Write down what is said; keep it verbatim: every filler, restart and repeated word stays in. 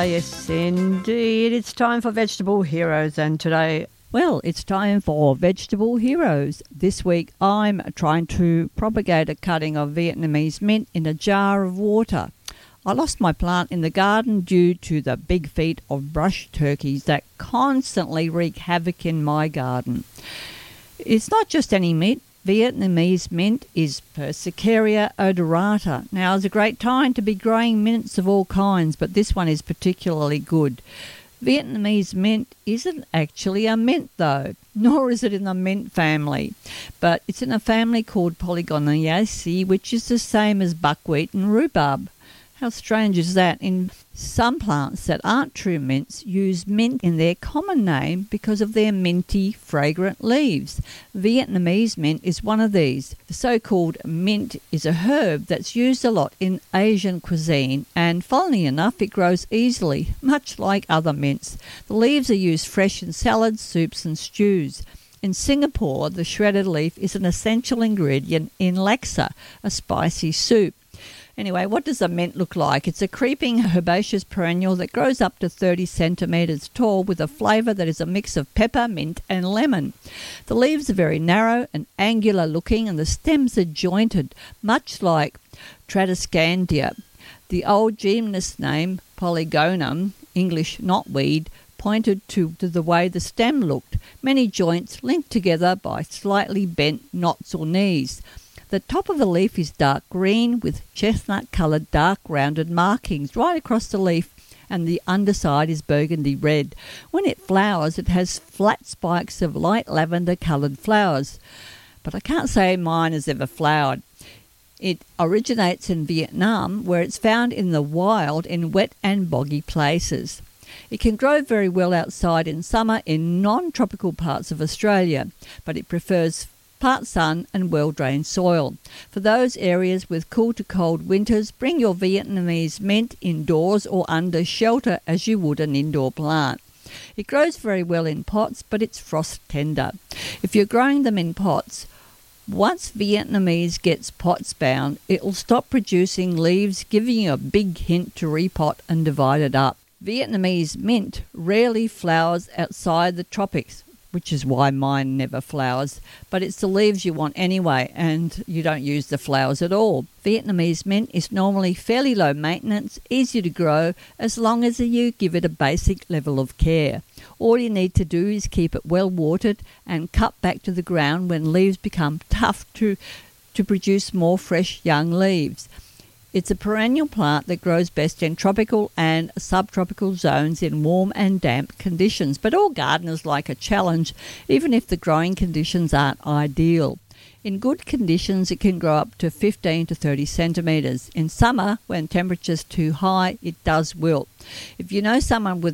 Yes, indeed. It's time for Vegetable Heroes, and today, well, it's time for Vegetable Heroes. This week, I'm trying to propagate a cutting of Vietnamese mint in a jar of water. I lost my plant in the garden due to the big feet of brush turkeys that constantly wreak havoc in my garden. It's not just any mint. Vietnamese mint is Persicaria odorata. Now, it's a great time to be growing mints of all kinds, but this one is particularly good. Vietnamese mint isn't actually a mint, though, nor is it in the mint family, but it's in a family called Polygonaceae, which is the same as buckwheat and rhubarb. How strange is that? In some plants that aren't true mints use mint in their common name because of their minty, fragrant leaves. Vietnamese mint is one of these. The so-called mint is a herb that's used a lot in Asian cuisine, and funnily enough, it grows easily, much like other mints. The leaves are used fresh in salads, soups and stews. In Singapore, the shredded leaf is an essential ingredient in laksa, a spicy soup. Anyway, what does a mint look like? It's a creeping herbaceous perennial that grows up to thirty centimetres tall with a flavour that is a mix of pepper, mint and lemon. The leaves are very narrow and angular looking, and the stems are jointed, much like Tradescandia. The old genus name, Polygonum, English knotweed, pointed to, to the way the stem looked, many joints linked together by slightly bent knots or knees. The top of the leaf is dark green with chestnut-coloured dark rounded markings right across the leaf, and the underside is burgundy red. When it flowers, it has flat spikes of light lavender-coloured flowers. But I can't say mine has ever flowered. It originates in Vietnam, where it's found in the wild in wet and boggy places. It can grow very well outside in summer in non-tropical parts of Australia, but it prefers part sun and well-drained soil. For those areas with cool to cold winters, bring your Vietnamese mint indoors or under shelter as you would an indoor plant. It grows very well in pots, but it's frost tender. If you're growing them in pots, once Vietnamese gets pots bound, it will stop producing leaves, giving you a big hint to repot and divide it up. Vietnamese mint rarely flowers outside the tropics, which is why mine never flowers, but it's the leaves you want anyway, and you don't use the flowers at all. Vietnamese mint is normally fairly low maintenance, easy to grow, as long as you give it a basic level of care. All you need to do is keep it well watered and cut back to the ground when leaves become tough to, to produce more fresh young leaves. It's a perennial plant that grows best in tropical and subtropical zones in warm and damp conditions, but all gardeners like a challenge, even if the growing conditions aren't ideal. In good conditions, it can grow up to fifteen to thirty centimetres. In summer, when temperature's too high, it does wilt. If you know someone with